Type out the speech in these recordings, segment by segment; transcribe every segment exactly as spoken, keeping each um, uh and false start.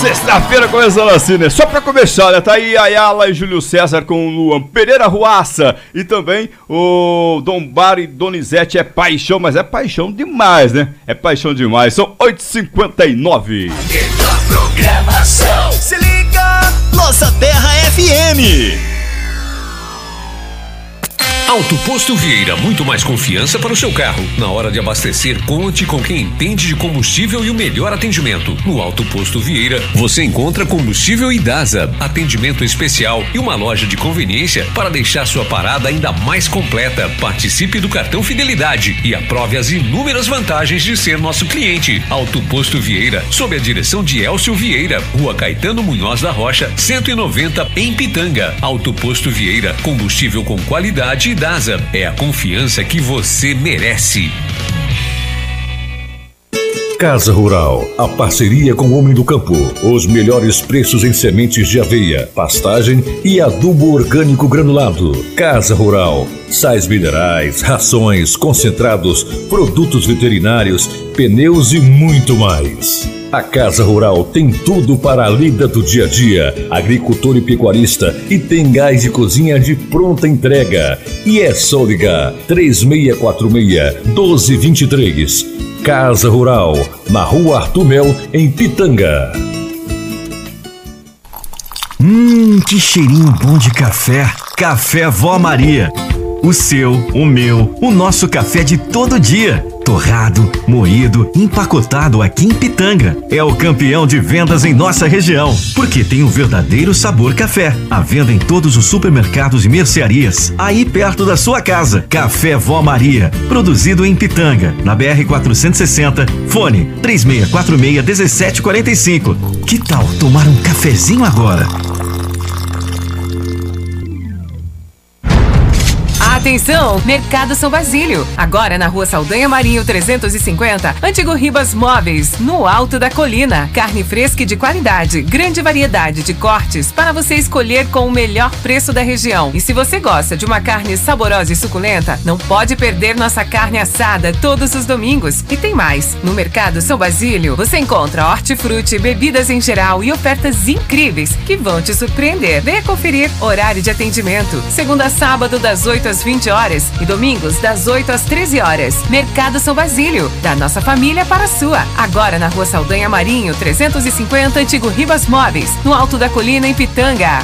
Sexta-feira começando assim, né? Só pra começar, né? Tá aí Ayala e Júlio César com o Luan Pereira Ruaça. E também o Dom Bar e Donizete. É paixão, mas é paixão demais, né? É paixão demais. São oito e cinquenta e nove. Melhor programação. Se liga, Nossa Terra F M. Auto Posto Vieira, muito mais confiança para o seu carro. Na hora de abastecer, conte com quem entende de combustível e o melhor atendimento. No Auto Posto Vieira, você encontra combustível Idasa, atendimento especial e uma loja de conveniência para deixar sua parada ainda mais completa. Participe do cartão Fidelidade e aprove as inúmeras vantagens de ser nosso cliente. Auto Posto Vieira, sob a direção de Elcio Vieira, Rua Caetano Munhoz da Rocha, cento e noventa, em Pitanga. Auto Posto Vieira, combustível com qualidade e Idasa, é a confiança que você merece. Casa Rural, a parceria com o Homem do Campo. Os melhores preços em sementes de aveia, pastagem e adubo orgânico granulado. Casa Rural, sais minerais, rações, concentrados, produtos veterinários, pneus e muito mais. A Casa Rural tem tudo para a lida do dia a dia, agricultor e pecuarista, e tem gás de cozinha de pronta entrega. E é só ligar três seis quatro seis, um dois dois três. Casa Rural, na Rua Arthur Mel, em Pitanga. Hum, que cheirinho bom de café. Café Vó Maria. O seu, o meu, o nosso café de todo dia. Torrado, moído, empacotado aqui em Pitanga. É o campeão de vendas em nossa região, porque tem um verdadeiro sabor café. À venda em todos os supermercados e mercearias, aí perto da sua casa. Café Vó Maria, produzido em Pitanga, na B R quatrocentos e sessenta, fone três seis quatro seis, um sete quatro cinco. Que tal tomar um cafezinho agora? Atenção, Mercado São Basílio. Agora na Rua Saldanha Marinho trezentos e cinquenta, Antigo Ribas Móveis, no alto da colina. Carne fresca e de qualidade, grande variedade de cortes para você escolher com o melhor preço da região. E se você gosta de uma carne saborosa e suculenta, não pode perder nossa carne assada todos os domingos. E tem mais, no Mercado São Basílio você encontra hortifruti, bebidas em geral e ofertas incríveis que vão te surpreender. Venha conferir horário de atendimento, segunda a sábado das oito às vinte horas e domingos das oito às treze horas. Mercado São Basílio, da nossa família para a sua. Agora na Rua Saldanha Marinho trezentos e cinquenta, Antigo Ribas Móveis, no alto da colina em Pitanga.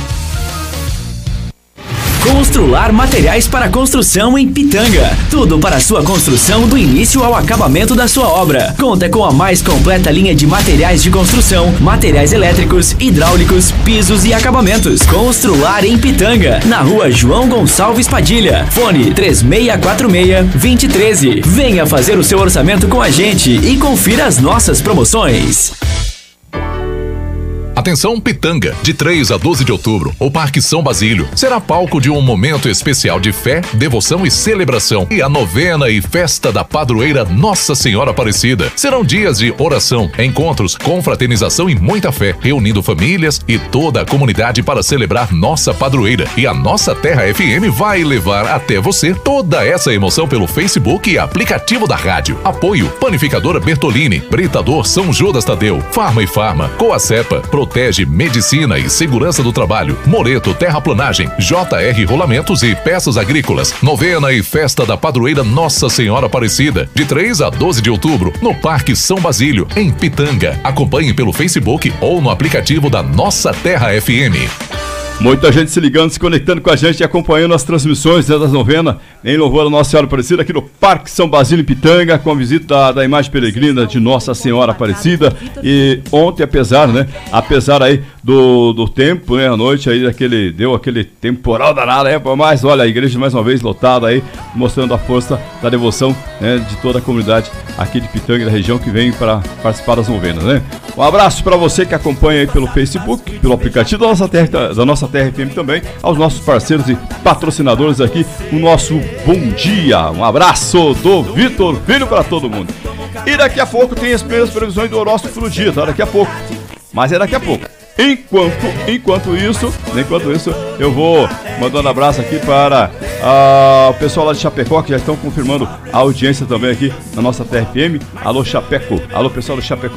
Constrular materiais para construção em Pitanga. Tudo para a sua construção do início ao acabamento da sua obra. Conta com a mais completa linha de materiais de construção, materiais elétricos, hidráulicos, pisos e acabamentos. Constrular em Pitanga, na Rua João Gonçalves Padilha. Fone três seis quatro seis, dois zero um três. Venha fazer o seu orçamento com a gente e confira as nossas promoções. Atenção Pitanga, de três a doze de outubro, o Parque São Basílio será palco de um momento especial de fé, devoção e celebração. E a novena e festa da padroeira Nossa Senhora Aparecida. Serão dias de oração, encontros, confraternização e muita fé, reunindo famílias e toda a comunidade para celebrar nossa padroeira. E a Nossa Terra F M vai levar até você toda essa emoção pelo Facebook e aplicativo da rádio. Apoio: Panificadora Bertolini, Britador São Judas Tadeu, Farma e Farma, Coacepa, Protege Medicina e Segurança do Trabalho, Moreto Terraplanagem, J R Rolamentos e Peças Agrícolas. Novena e Festa da Padroeira Nossa Senhora Aparecida, de três a doze de outubro, no Parque São Basílio, em Pitanga. Acompanhe pelo Facebook ou no aplicativo da Nossa Terra F M. Muita gente se ligando, se conectando com a gente e acompanhando as transmissões, né, das novenas em louvor a Nossa Senhora Aparecida aqui no Parque São Basílio, em Pitanga, com a visita da, da imagem peregrina de Nossa Senhora Aparecida. E ontem, apesar, né, apesar aí do, do tempo, né, à noite aí aquele, deu aquele temporal danado, é, mas olha, a igreja mais uma vez lotada aí, mostrando a força da devoção, né, de toda a comunidade aqui de Pitanga e da região que vem para participar das novenas, né. Um abraço para você que acompanha aí pelo Facebook, pelo aplicativo da Nossa Terra, da Nossa Terra F M também, aos nossos parceiros e patrocinadores aqui, o nosso bom dia, um abraço do Vitor Filho para todo mundo. E daqui a pouco tem as primeiras previsões do horóscopo do dia, tá? Daqui a pouco, mas é daqui a pouco. Enquanto, enquanto isso, enquanto isso, eu vou mandando abraço aqui para uh, o pessoal lá de Chapecó, que já estão confirmando a audiência também aqui na Nossa Terra F M. Alô Chapeco, alô pessoal do Chapecó.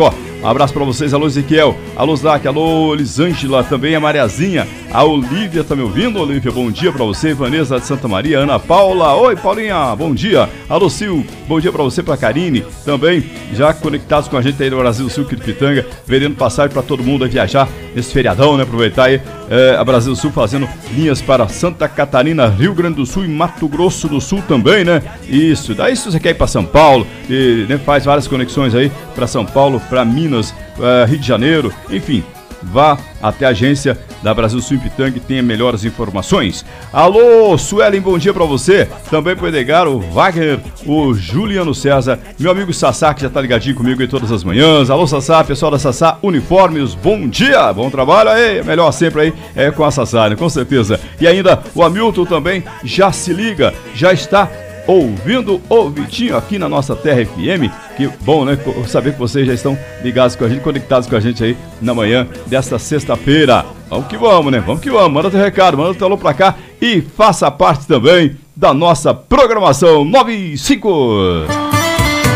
Um abraço pra vocês, alô Ezequiel, alô Zac, alô Elisângela, também a Mariazinha, a Olívia tá me ouvindo? Olívia, bom dia pra você, Vanessa de Santa Maria, Ana Paula, oi Paulinha, bom dia, alô Sil, bom dia pra você, pra Karine, também já conectados com a gente aí no Brasil Sul, Quiripitanga, vendendo passagem pra todo mundo a viajar nesse feriadão, né, aproveitar aí é, a Brasil Sul fazendo linhas para Santa Catarina, Rio Grande do Sul e Mato Grosso do Sul também, né, isso, daí se você quer ir pra São Paulo, e, né, faz várias conexões aí pra São Paulo, pra Minas, uh, Rio de Janeiro, enfim, vá até a agência da Brasil Sul em Pitanga e tenha melhores informações. Alô, Suelen, bom dia pra você, também pro Edgar, o Wagner, o Juliano César, meu amigo Sassá, que já tá ligadinho comigo aí todas as manhãs. Alô, Sassá, pessoal da Sassá Uniformes, bom dia, bom trabalho aí, melhor sempre aí é com a Sassá, né? Com certeza. E ainda o Hamilton também já se liga, já está ouvindo o Vitinho aqui na nossa Terra F M. Que bom, né? Saber que vocês já estão ligados com a gente, conectados com a gente aí na manhã desta sexta-feira. Vamos que vamos, né? Vamos que vamos. Manda teu recado, manda teu alô pra cá e faça parte também da nossa programação nove cinco.